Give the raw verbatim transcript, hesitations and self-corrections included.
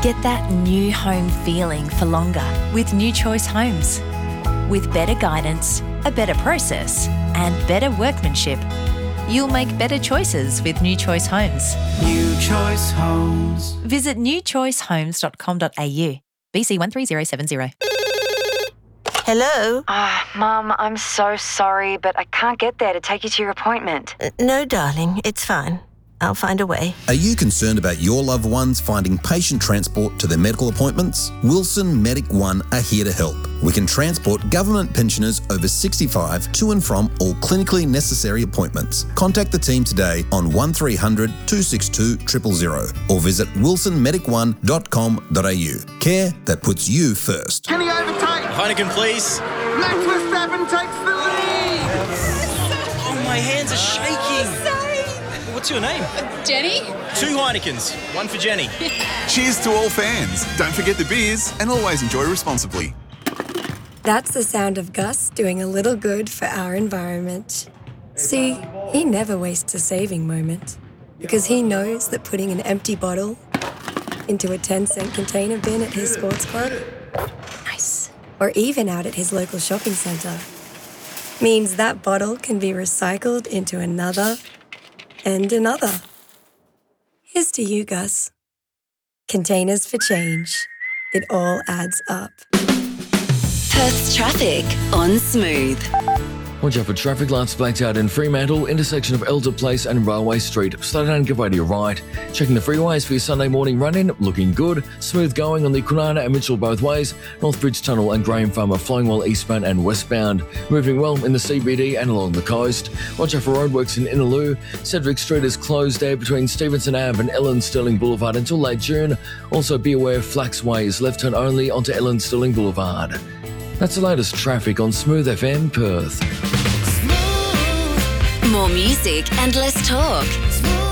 Get that new home feeling for longer with New Choice Homes. With better guidance, a better process, and better workmanship, you'll make better choices with New Choice Homes. New Choice Homes. Visit new choice homes dot com dot a u. B C one three zero seven zero. Hello? Ah, uh, Mum, I'm so sorry, but I can't get there to take you to your appointment. Uh, no, darling, it's fine. I'll find a way. Are you concerned about your loved ones finding patient transport to their medical appointments? Wilson Medic One are here to help. We can transport government pensioners over sixty-five to and from all clinically necessary appointments. Contact the team today on one three hundred two six two zero zero zero or visit wilson medic one dot com dot a u. Care that puts you first. Can he overtake? Heineken, please. Max Verstappen takes the lead. Oh, my hands are shaking. What's your name? Jenny? Two Heinekens, one for Jenny. Cheers to all fans. Don't forget the beers and always enjoy responsibly. That's the sound of Gus doing a little good for our environment. See, he never wastes a saving moment because he knows that putting an empty bottle into a ten cent container bin at his sports club, nice, or even out at his local shopping centre, means that bottle can be recycled into another and another. Here's to you, Gus. Containers for change. It all adds up. Perth's traffic on Smooth. Watch out for traffic lights blacked out in Fremantle, intersection of Elder Place and Railway Street. Slow down and give way to your right. Checking the freeways for your Sunday morning run-in, looking good. Smooth going on the Kwinana and Mitchell both ways. North Bridge Tunnel and Graham Farmer flowing well eastbound and westbound. Moving well in the C B D and along the coast. Watch out for roadworks in Innaloo. Cedric Street is closed there between Stevenson Ave and Ellen Sterling Boulevard until late June. Also be aware Flax Way is left turn only onto Ellen Sterling Boulevard. That's the latest traffic on Smooth F M Perth. More music and less talk.